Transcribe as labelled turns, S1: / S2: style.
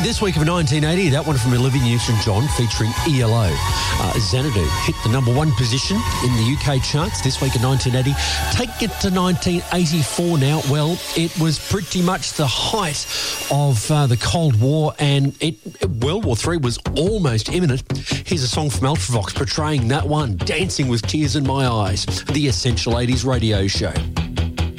S1: This week of 1980, that one from Olivia Newton-John featuring ELO. Xanadu hit the number one position in the UK charts this week of 1980. Take it to 1984 now. Well, it was pretty much the height of the Cold War, and World War III was almost imminent. Here's a song from Ultravox portraying that one, Dancing with Tears in My Eyes, the Essential 80s radio show.